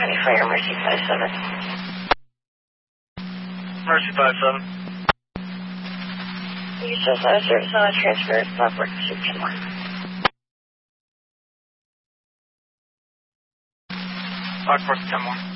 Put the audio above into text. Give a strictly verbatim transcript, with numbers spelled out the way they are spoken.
County Fire, Mercy five seven. Mercy five seven. You still saw a service on a transfer, Clockwork two ten one. Clockwork ten one.